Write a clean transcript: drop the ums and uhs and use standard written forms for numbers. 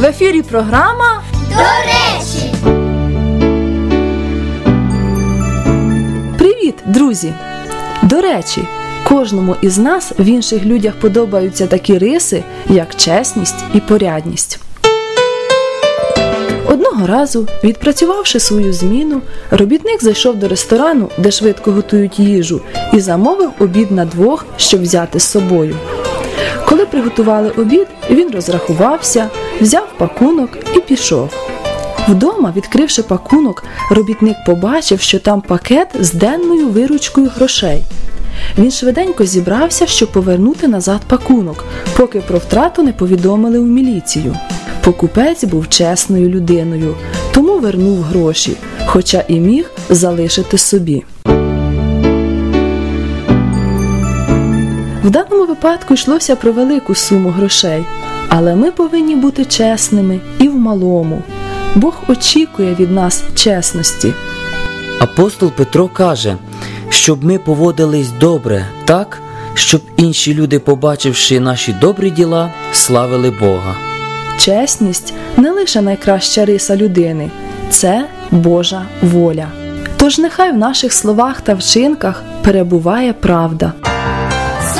ефірі програма «До речі». Привіт, друзі! До речі, кожному із нас в інших людях подобаються такі риси, як чесність і порядність. Одного разу, відпрацювавши свою зміну, робітник зайшов до ресторану, де швидко готують їжу, і замовив обід на двох, щоб взяти з собою. Коли приготували обід, він розрахувався, взяв пакунок і пішов. Вдома, відкривши пакунок, робітник побачив, що там пакет з денною виручкою грошей. Він швиденько зібрався, щоб повернути назад пакунок, поки про втрату не повідомили у міліцію. Покупець був чесною людиною, тому вернув гроші, хоча і міг залишити собі. В даному випадку йшлося про велику суму грошей, але ми повинні бути чесними і в малому. Бог очікує від нас чесності. Апостол Петро каже, щоб ми поводились добре так, щоб інші люди, побачивши наші добрі діла, славили Бога. Чесність не лише найкраща риса людини, це Божа воля. Тож нехай в наших словах та вчинках перебуває правда.